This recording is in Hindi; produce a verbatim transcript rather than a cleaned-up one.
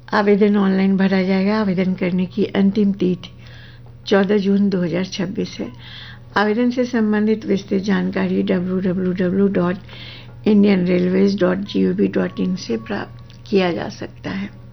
आवेदन ऑनलाइन भरा जाएगा। आवेदन करने की अंतिम तिथि चौदह जून दो हज़ार छब्बीस है। आवेदन से संबंधित विस्तृत जानकारी W W W dot Indian railways dot G O V dot in से प्राप्त किया जा सकता है।